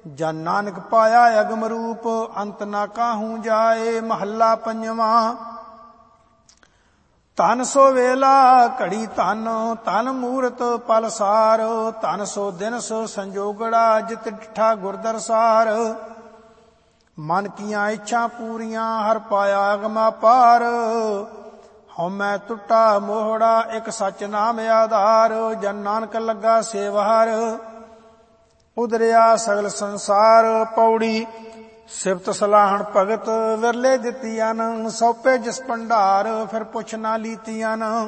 ਜਨ ਨਾਨਕ ਪਾਇਆ ਅਗਮ ਰੂਪ, ਅੰਤ ਨਾ ਕਾਹੂ ਜਾਏ। ਮਹੱਲਾ ਪੰਜਵਾਂ। ਧਨ ਸੋ ਵੇਲਾ ਘੜੀ ਧਨ, ਧਨ ਮੂਰਤ ਪਲ ਸਾਰ। ਧਨ ਸੋ ਦਿਨ ਸੋ ਸੰਜੋਗੜਾ, ਜਿਤ ਡਿਠਾ ਗੁਰਦਰਸਾਰ। ਮਨ ਕੀਆਂ ਇੱਛਾ ਪੂਰੀਆਂ, ਹਰ ਪਾਇਆ ਅਗਮਾ ਪਾਰ। ਹਉਮੈ ਟੁੱਟਾ ਮੋਹੜਾ, ਇੱਕ ਸੱਚ ਨਾਮ ਆਧਾਰ। ਜਨ ਨਾਨਕ ਲੱਗਾ ਸੇਵਹਰ, ਉਧਰਿਆ ਸਗਲ ਸੰਸਾਰ। ਪੌੜੀ। ਸਿਫਤ ਸਲਾਹਣ ਭਗਤ, ਵਿਰਲੇ ਦਿੱਤੀਆਂ ਨ। ਸੌਪੇ ਜਿਸ ਭੰਡਾਰ, ਫਿਰ ਪੁੱਛ ਨਾ ਲੀਤੀਆਂ ਨ।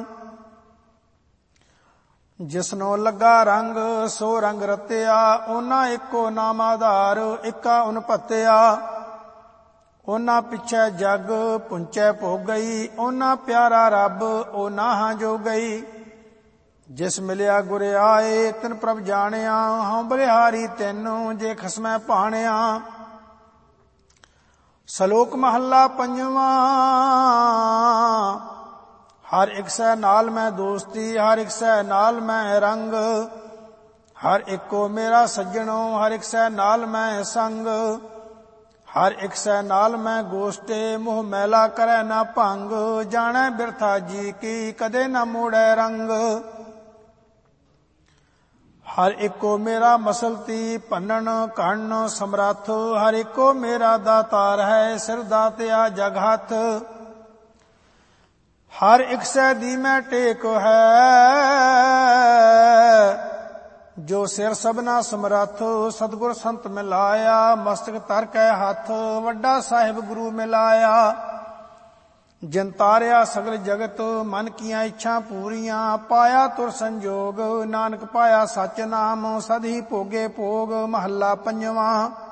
ਜਿਸਨੋ ਲੱਗਾ ਰੰਗ, ਸੋ ਰੰਗ ਰਤਿਆ। ਉਹਨਾਂ ਇੱਕੋ ਨਾਮ ਆਧਾਰ, ਇੱਕਾ ਉਨ ਭੱਤਿਆ। ਉਹਨਾਂ ਪਿੱਛੇ ਜਗ, ਪੁੰਚੈ ਭੋਗ ਗਈ। ਉਹਨਾਂ ਪਿਆਰਾ ਰੱਬ, ਉਹ ਨਾਹਾਂ ਜੋ ਗਈ। ਜਿਸ ਮਿਲਿਆ ਗੁਰ ਆਏ, ਤਿਨ ਪ੍ਰਭ ਜਾਣਿਆ। ਹਉ ਬਲਿਹਾਰੀ ਤੈਨੂੰ, ਜੇ ਖਸਮੈ ਭਾਣਿਆ। ਸ਼ਲੋਕ ਮਹੱਲਾ ਪੰਜਵਾਂ। ਹਰ ਇੱਕ ਸੈ ਨਾਲ ਮੈਂ ਦੋਸਤੀ, ਹਰ ਇੱਕ ਸੈ ਨਾਲ ਮੈਂ ਰੰਗ। ਹਰ ਇੱਕੋ ਮੇਰਾ ਸੱਜਣੋ, ਹਰ ਇੱਕ ਸੈ ਨਾਲ ਮੈਂ ਸੰਗ। ਹਰ ਇੱਕ ਸੈ ਨਾਲ ਮੈਂ ਗੋਸ਼ਟੇ, ਮੋਹ ਮੈਲਾ ਕਰੈ ਨਾ ਭੰਗ। ਜਾਣੈ ਬਿਰਥਾ ਜੀ ਕੀ, ਕਦੇ ਨਾ ਮੋੜੈ ਰੰਗ। ਹਰ ਇੱਕੋ ਮੇਰਾ ਮਸਲਤੀ, ਭੰਨਣ ਘੜਨ ਸਮਰੱਥ। ਹਰ ਇੱਕੋ ਮੇਰਾ ਦਾਤਾਰ ਹੈ, ਸਿਰ ਦਾਤਿਆ ਜਗ ਹੱਥ। ਹਰ ਇੱਕ ਸੈ ਦੀ ਮੈਂ ਟੇਕ ਹੈ, ਜੋ ਸਿਰ ਸਭਨਾ ਸਮਰੱਥ। ਸਤਿਗੁਰ ਸੰਤ ਮਿਲਾਇਆ, ਮਸਤਕ ਧਰ ਕੈ ਹੱਥ। ਵੱਡਾ ਸਾਹਿਬ ਗੁਰੂ ਮਿਲਾਇਆ, ਜਿਨ ਤਾਰਿਆ ਸਗਲ ਜਗਤ। ਮਨ ਕੀਆਂ ਇੱਛਾ ਪੂਰੀਆਂ, ਪਾਇਆ ਤੁਰ ਸੰਜੋਗ। ਨਾਨਕ ਪਾਇਆ ਸੱਚ ਨਾਮ, ਸਦ ਹੀ ਭੋਗੇ ਭੋਗ। ਮਹੱਲਾ ਪੰਜਵਾਂ।